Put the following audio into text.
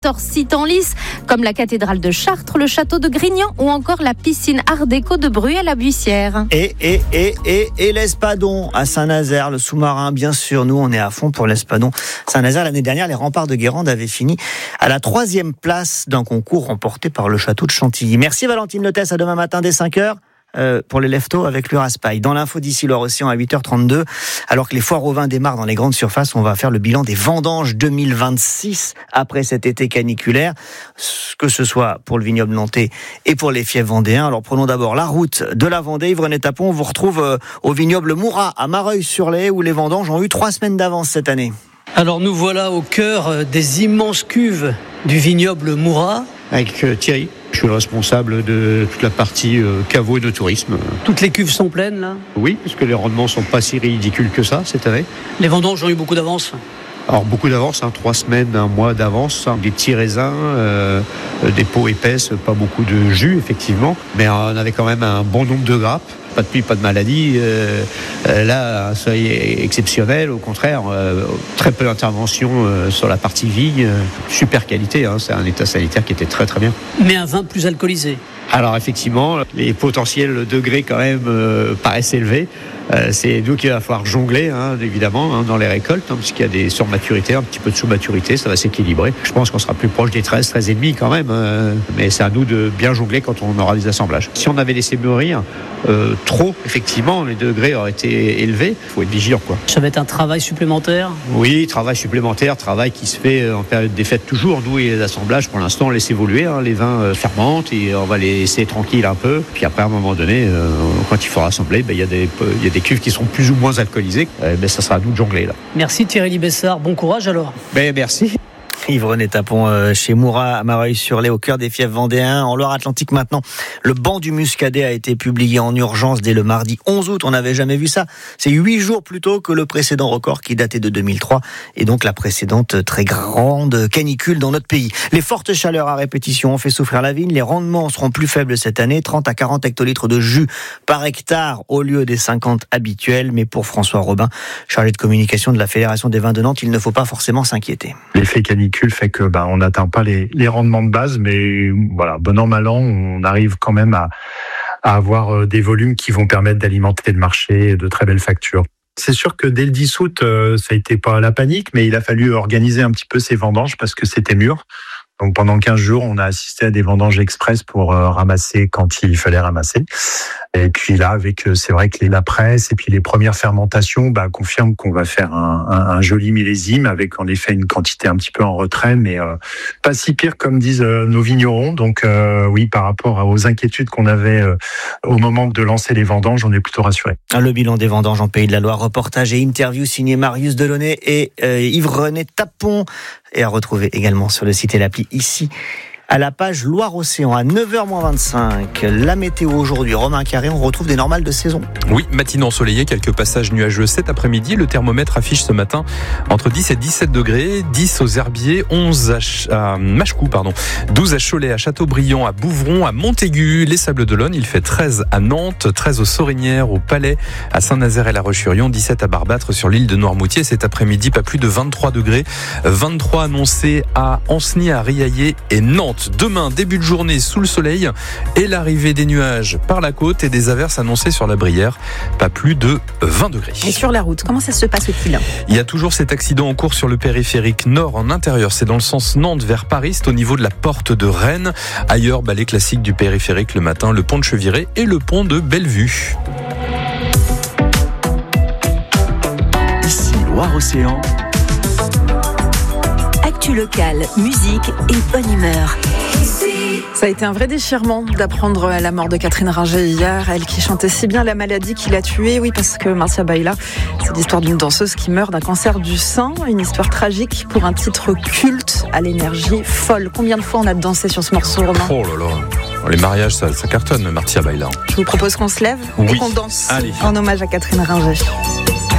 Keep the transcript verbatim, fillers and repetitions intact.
sites en lice, comme la cathédrale de Chartres, le château de Grignan ou encore la piscine Art déco de Bruy à la Buissière. Et, et, et, et, et l'Espadon à Saint-Nazaire, le sous-marin, bien sûr. Nous, on est à fond pour l'Espadon. Saint-Nazaire, l'année dernière, les remparts de Guérande avaient fini à la troisième place d'un concours remporté par le château de Chantilly. Merci Valentine Lotès, à demain matin dès cinq heures. Euh, pour les leftos avec le Raspail. Dans l'info d'ici Loire-Océan à huit heures trente-deux, alors que les foires au vin démarrent dans les grandes surfaces, on va faire le bilan des vendanges deux mille vingt-six après cet été caniculaire, que ce soit pour le vignoble nantais et pour les fiefs vendéens. Alors prenons d'abord la route de la Vendée. Yves-René Tapon, on vous retrouve euh, au vignoble Mourat à Mareuil-sur-Lay où les vendanges ont eu trois semaines d'avance cette année. Alors nous voilà au cœur des immenses cuves du vignoble Mourat. Avec euh, Thierry. Je suis le responsable de toute la partie euh, caveau et de tourisme. Toutes les cuves sont pleines là ? Oui, parce que les rendements sont pas si ridicules que ça cette année. Les vendanges ont eu beaucoup d'avance ? Alors beaucoup d'avance, hein, trois semaines, un mois d'avance, hein, des petits raisins, euh, des peaux épaisses, pas beaucoup de jus effectivement, mais on avait quand même un bon nombre de grappes. Pas de pluie, pas de maladie. Euh, euh, là, un seuil exceptionnel. Au contraire, euh, très peu d'intervention euh, sur la partie vigne. Euh, super qualité. Hein, c'est un état sanitaire qui était très très bien. Mais un vin plus alcoolisé. Alors effectivement, les potentiels degrés quand même euh, paraissent élevés. Euh, c'est nous qu'il va falloir jongler, hein, évidemment, hein, dans les récoltes, hein, puisqu'il y a des surmaturités, un petit peu de sous-maturité, ça va s'équilibrer. Je pense qu'on sera plus proche des treize, treize virgule cinq quand même, euh, mais c'est à nous de bien jongler quand on aura des assemblages. Si on avait laissé mûrir euh, trop, effectivement, les degrés auraient été élevés. Il faut être vigilant, quoi. Ça va être un travail supplémentaire ? Oui, travail supplémentaire, travail qui se fait en période des fêtes toujours. Nous et les assemblages, pour l'instant, on laisse évoluer. Hein, les vins euh, fermentent et on va les laisser tranquilles un peu. Puis après, à un moment donné, euh, quand il faut rassembler, ben, il y a des, il y a des cuves qui sont plus ou moins alcoolisées. Euh, mais ça sera à nous de jongler, là. Merci Thierry Libessard. Bon courage alors. Ben, merci. Yves-René Tapon euh, chez Mourat à Mareuil-sur-Lay au cœur des fiefs vendéens. En Loire-Atlantique maintenant, le banc du muscadet a été publié en urgence dès le mardi onze août. On n'avait jamais vu ça. C'est huit jours plus tôt que le précédent record qui datait de deux mille trois et donc la précédente très grande canicule dans notre pays. Les fortes chaleurs à répétition ont fait souffrir la vigne. Les rendements seront plus faibles cette année, trente à quarante hectolitres de jus par hectare au lieu des cinquante habituels. Mais pour François Robin, chargé de communication de la Fédération des vins de Nantes, il ne faut pas forcément s'inquiéter. L'effet canicule fait que bah, on n'atteint pas les, les rendements de base, mais voilà, bon an mal an, on arrive quand même à, à avoir des volumes qui vont permettre d'alimenter le marché de très belles factures. C'est sûr que dès le dix août, euh, ça a été pas la panique, mais il a fallu organiser un petit peu ces vendanges parce que c'était mûr. Donc pendant quinze jours, on a assisté à des vendanges express pour euh, ramasser quand il fallait ramasser. Et puis là, avec euh, c'est vrai que les, la presse et puis les premières fermentations bah, confirment qu'on va faire un, un, un joli millésime avec en effet une quantité un petit peu en retrait, mais euh, pas si pire comme disent euh, nos vignerons. Donc euh, oui, par rapport aux inquiétudes qu'on avait euh, au moment de lancer les vendanges, on est plutôt rassurés. Le bilan des vendanges en Pays de la Loire, reportage et interview signé Marius Delaunay et euh, Yves-René Tapon. Et à retrouver également sur le site et l'appli ici, à la page Loire-Océan, à neuf heures moins vingt-cinq. La météo aujourd'hui, Romain Carré, on retrouve des normales de saison. Oui, matinée ensoleillée, quelques passages nuageux cet après-midi. Le thermomètre affiche ce matin entre dix et dix-sept degrés, dix aux Herbiers, onze à, Ch- à Machecou, pardon, douze à Cholet, à Châteaubriand, à Bouvron, à Montaigu, les Sables-d'Olonne. Il fait treize à Nantes, treize aux Sorinières, au Palais, à Saint-Nazaire et La Roche-sur-Yon, dix-sept à Barbâtre sur l'île de Noirmoutier. Cet après-midi, pas plus de vingt-trois degrés, vingt-trois annoncés à Ancenis, à Riaillé et Nantes. Demain, début de journée sous le soleil et l'arrivée des nuages par la côte et des averses annoncées sur la Brière. Pas plus de vingt degrés. Et sur la route, comment ça se passe-t-il ? Il y a toujours cet accident en cours sur le périphérique nord en intérieur. C'est dans le sens Nantes vers Paris, c'est au niveau de la porte de Rennes. Ailleurs, bah, les classiques du périphérique le matin, le pont de Cheviré et le pont de Bellevue. Ici Loire-Océan. Actu locale, musique et bonne humeur. Ça a été un vrai déchirement d'apprendre la mort de Catherine Ringer hier, elle qui chantait si bien la maladie qui l'a tuée. Oui, parce que Marcia Baila, c'est l'histoire d'une danseuse qui meurt d'un cancer du sein, une histoire tragique pour un titre culte à l'énergie folle. Combien de fois on a dansé sur ce morceau, Romain ? Oh là là, les mariages ça, ça cartonne, Marcia Baila. Je vous propose qu'on se lève oui. et qu'on danse Allez. en hommage à Catherine Ringer.